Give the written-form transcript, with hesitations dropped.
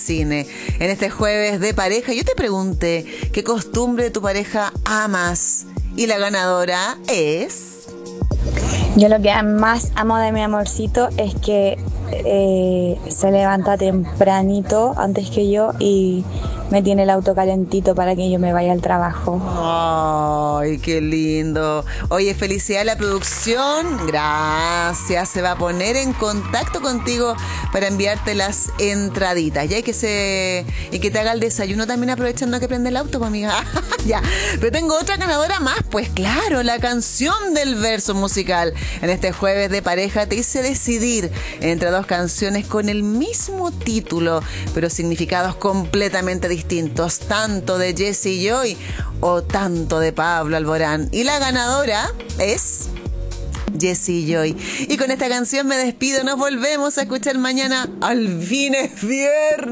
cine. En este jueves de pareja, yo te pregunté, ¿qué costumbre de tu pareja amas? Y la ganadora es... Yo lo que más amo de mi amorcito es que se levanta tempranito antes que yo y me tiene el auto calentito para que yo me vaya al trabajo. Ay, qué lindo. Oye, felicidad a la producción. Gracias. Se va a poner en contacto contigo para enviarte las entraditas. Ya, y que te haga el desayuno también, aprovechando que prende el auto, pues, amiga. Ya. Pero tengo otra ganadora más. Pues claro, la canción del verso musical. En este jueves de pareja te hice decidir entre dos canciones con el mismo título, pero significados completamente distintos, tanto de Jessie Joy o tanto de Pablo Alborán. Y la ganadora es Jessie Joy. Y con esta canción me despido. Nos volvemos a escuchar mañana. Al fin es viernes.